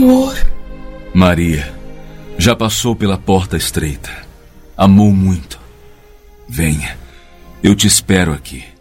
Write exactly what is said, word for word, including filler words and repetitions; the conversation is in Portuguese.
amor. Maria já passou pela porta estreita. Amou muito. Venha, eu te espero aqui.